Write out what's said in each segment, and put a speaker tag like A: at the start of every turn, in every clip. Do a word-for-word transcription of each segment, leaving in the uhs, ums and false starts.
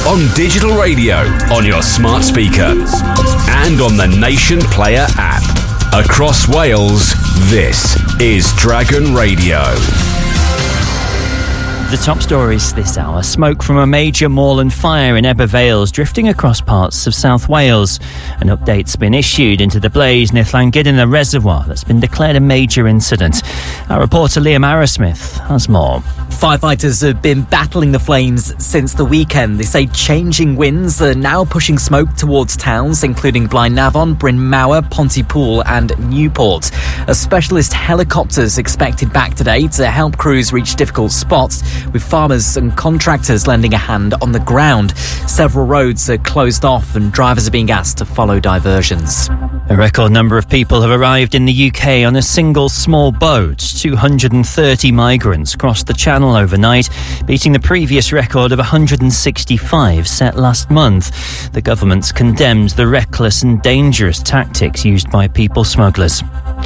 A: on digital radio, on your smart speaker, and on the Nation Player app. Across Wales, this is Dragon Radio.
B: The top stories this hour. Smoke from a major moorland fire in Ebbw Vale drifting across parts of South Wales. An update's been issued into the blaze near Llangiddon Reservoir that's been declared a major incident. Our reporter Liam Arrowsmith has more.
C: Firefighters have been battling the flames since the weekend. They say changing winds are now pushing smoke towards towns including Blaenavon, Bryn Mawr, Pontypool and Newport. A specialist helicopter's expected back today to help crews reach difficult spots, with farmers and contractors lending a hand on the ground. Several roads are closed off and drivers are being asked to follow diversions.
B: A record number of people have arrived in the U K on a single small boat. two hundred thirty migrants crossed the Channel overnight, beating the previous record of one hundred sixty-five set last month. The government's condemned the reckless and dangerous tactics used by people smugglers.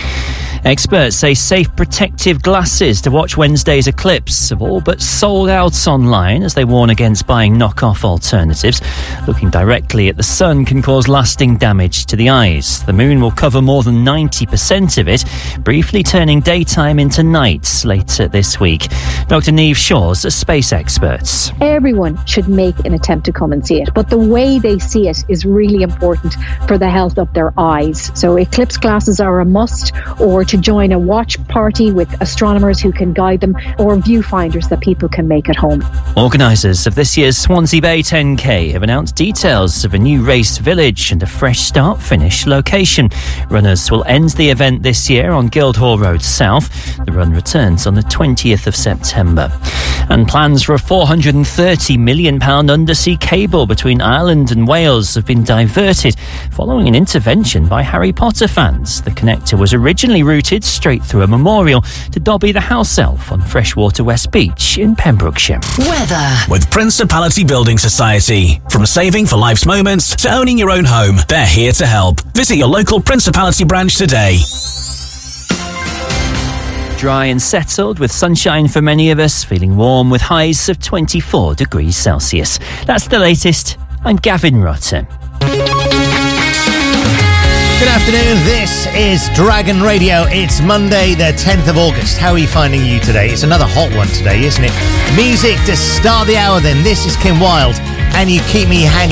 B: Experts say safe protective glasses to watch Wednesday's eclipse have all but sold out online as they warn against buying knock-off alternatives. Looking directly at the sun can cause lasting damage to the eyes. The moon will cover more than ninety percent of it, briefly turning daytime into night later this week. Doctor Niamh Shaw's a space expert.
D: Everyone should make an attempt to come and see it, but the way they see it is really important for the health of their eyes. So eclipse glasses are a must, or to join a watch party with astronomers who can guide them, or viewfinders that people can make at home.
B: Organisers of this year's Swansea Bay ten K have announced details of a new race village and a fresh start-finish location. Runners will end the event this year on Guildhall Road South. The run returns on the twentieth of September. And plans for a four hundred thirty million pounds undersea cable between Ireland and Wales have been diverted following an intervention by Harry Potter fans. The connector was originally routed straight through a memorial to Dobby the house elf on Freshwater West Beach in Pembrokeshire.
E: Weather with Principality Building Society. From saving for life's moments to owning your own home, they're here to help. Visit your local Principality branch today.
B: Dry and settled with sunshine for many of us, feeling warm with highs of twenty-four degrees Celsius. That's the latest. I'm Gavin Rutter.
F: Good afternoon, this is Dragon Radio. It's Monday the tenth of August. How are you finding you today? It's another hot one today, isn't it? Music to start the hour then. This is Kim Wilde and You Keep Me Hanging.